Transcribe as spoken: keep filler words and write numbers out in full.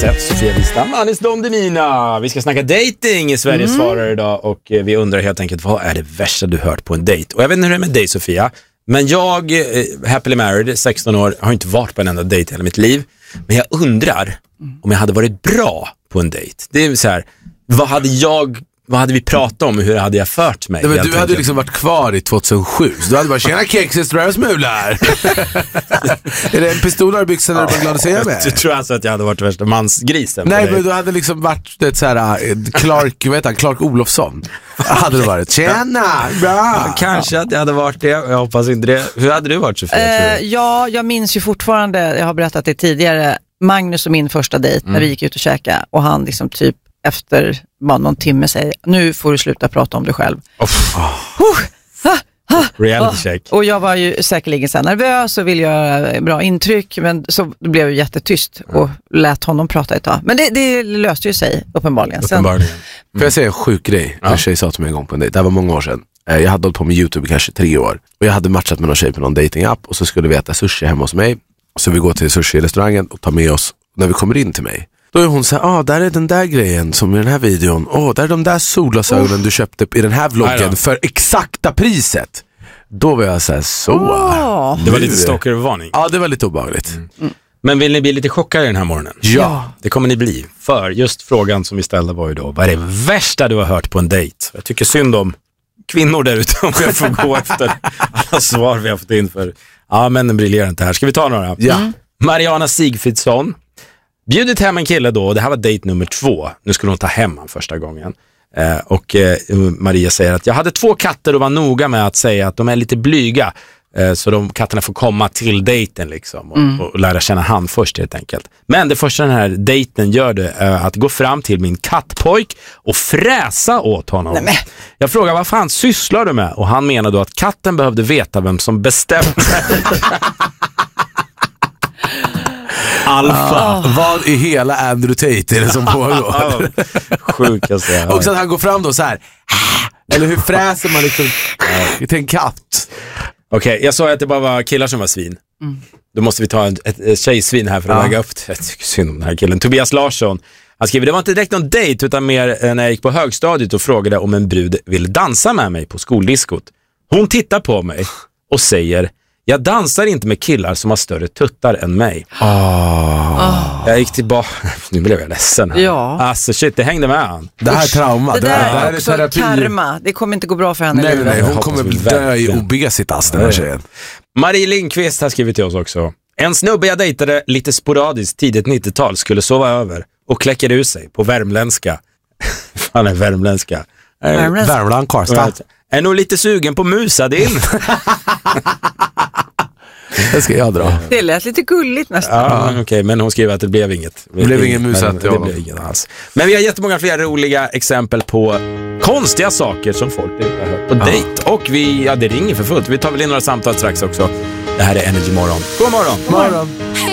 sätt. Sofia Wistam, Anis Don Demina. Vi ska snacka dating i Sveriges mm. svarare idag. Och vi undrar helt enkelt, vad är det värsta du hört på en dejt? Och jag vet inte hur det är med dig, Sofia. Men jag, eh, happily married, sexton år, har inte varit på en enda dejt i hela mitt liv. Men jag undrar om jag hade varit bra på en dejt. Det är så här, vad hade jag... Vad hade vi pratat om? Hur hade jag fört mig? Nej, men du hade liksom varit kvar i tjugohundrasju. Så du hade bara, tjena kexet, strös mular. Är det en pistol har byxan eller bara glad att säga med? Du tror alltså att jag hade varit värsta mansgrisen? Nej, men du hade liksom varit ett så här Clark, vet han, Clark Olofsson. Hade du varit, tjena, bra. Ja, kanske att jag hade varit det. Jag hoppas inte det. Hur hade du varit, Sofia? Uh, ja, jag minns ju fortfarande, jag har berättat det tidigare, Magnus och min första dejt mm. när vi gick ut och käka. Och han liksom typ efter bara någon timme säger, nu får du sluta prata om dig själv. Oh. Uh, ah, ah, Reality check. Och jag var ju säkerligen så nervös och ville göra bra intryck, men så blev jag jättetyst och lät honom prata ett tag. Men det, det löste ju sig uppenbarligen. uppenbarligen. Sen, mm. Får jag säga en sjuk grej? Ja. En tjej sa till mig en gång på en dejt. Det här var många år sedan. Jag hade hållit på med YouTube kanske tre år. Och jag hade matchat med någon tjej på någon datingapp. Och så skulle vi äta sushi hemma hos mig. Så vi går till sushi-restaurangen och tar med oss när vi kommer in till mig. Då är hon så här, ah, där är den där grejen som i den här videon. Åh, oh, där är de där solglasögonen oh. du köpte i den här vloggen för exakta priset. Då var jag så här, så. Oh. Det var lite stalkervarning. Ja, det var lite obehagligt. Mm. Mm. Men vill ni bli lite chockade den här morgonen? Ja. Det kommer ni bli. För just frågan som vi ställde var ju då, vad är det värsta du har hört på en dejt? Jag tycker synd om kvinnor där ute om jag får gå efter alla svar vi har fått in för. Ja, männen briljerar inte här. Ska vi ta några? Ja. Mm. Mariana Sigfridsson. Bjudit hem en kille då, och det här var dejt nummer två. Nu skulle hon ta hem han första gången. Eh, och eh, Maria säger att jag hade två katter och var noga med att säga att de är lite blyga. Eh, så de katterna får komma till dejten liksom. Och, mm. och lära känna han först helt enkelt. Men det första den här dejten gör det är att gå fram till min kattpojk och fräsa åt honom. Nej, jag frågar, vad fan sysslar du med? Och han menar då att katten behövde veta vem som bestämde. Alfa. Oh. Vad i hela Andrew Tate är det som pågår? Sjukaste. Och så att han går fram då så här. Eller hur fräser man liksom till en katt? Okej, okay, jag sa att det bara var killar som var svin. Mm. Då måste vi ta ett, ett, ett tjejsvin här för att ja. väga upp det. Jag tycker synd om den här killen. Tobias Larsson. Han skriver, det var inte direkt någon dejt utan mer när jag gick på högstadiet och frågade om en brud ville dansa med mig på skoldiskot. Hon tittar på mig och säger, jag dansar inte med killar som har större tuttar än mig. Oh. Oh. Jag gick tillbaka. Nu blev jag ledsen här. Ja. Alltså shit, det hängde med han. Det här är trauma. Det, det, det, där det här är också är karma. Det kommer inte gå bra för henne. Nej, nej, nej. Hon kommer dö i obesitas, den här tjejen. Marie Lindqvist har skrivit till oss också. En snubbe jag dejtade lite sporadiskt tidigt nittiotal skulle sova över och kläcker ur sig på värmländska. Fan är värmländska. Värmländska. Värmland, Karlstad. Är nog lite sugen på musadin. Det ska jag dra. Det lät lite gulligt nästan. Ja, okej, okay, men hon skrev att det blev inget. Det blev ingen musat. Det blev inget alls. Men vi har jättemånga fler roliga exempel på konstiga saker som folk inte har hört på ja. dejt. Och vi, ja, det ringer för fullt. Vi tar väl in några samtal strax också. Det här är Energy Morgon. God morgon. God morgon.